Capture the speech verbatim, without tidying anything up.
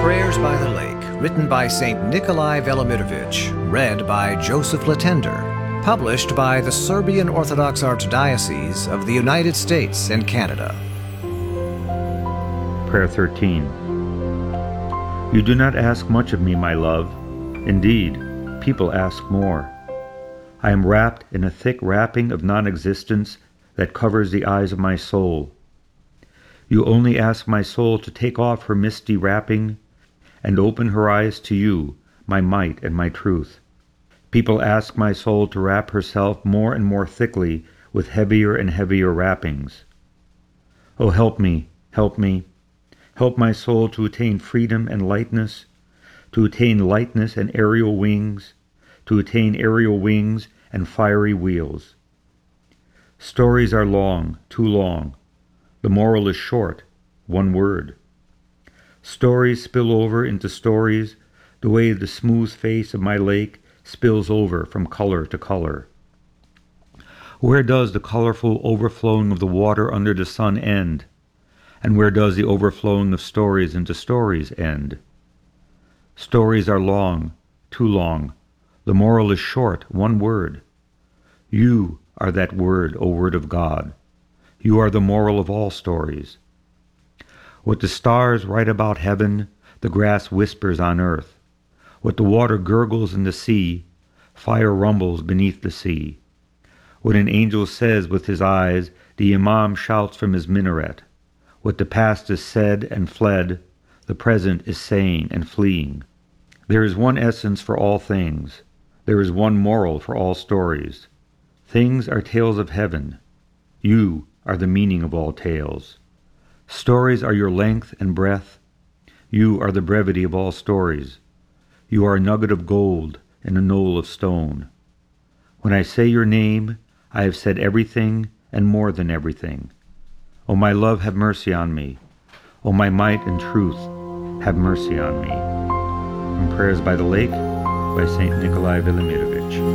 Prayers by the Lake, written by Saint Nikolai Velimirovich, read by Joseph Latender, published by the Serbian Orthodox Archdiocese of the United States and Canada. Prayer thirteen. You do not ask much of me, my love. Indeed, people ask more. I am wrapped in a thick wrapping of non-existence that covers the eyes of my soul. You only ask my soul to take off her misty wrapping and open her eyes to you, my might and my truth. People ask my soul to wrap herself more and more thickly with heavier and heavier wrappings. Oh, help me, help me. Help my soul to attain freedom and lightness, to attain lightness and aerial wings, to attain aerial wings and fiery wheels. Stories are long, too long. The moral is short, one word. Stories spill over into stories the way the smooth face of my lake spills over from color to color. Where does the colorful overflowing of the water under the sun end? And where does the overflowing of stories into stories end? Stories are long, too long. The moral is short, one word. You are that word, O Word of God. You are the moral of all stories. What the stars write about heaven, the grass whispers on earth. What the water gurgles in the sea, fire rumbles beneath the sea. What an angel says with his eyes, the imam shouts from his minaret. What the past is said and fled, the present is saying and fleeing. There is one essence for all things. There is one moral for all stories. Things are tales of heaven. You are the meaning of all tales. Stories are your length and breadth. You are the brevity of all stories. You are a nugget of gold and a knoll of stone. When I say your name, I have said everything and more than everything. O my love, have mercy on me. O my might and truth, have mercy on me. From Prayers by the Lake by Saint Nikolai Velimirovich.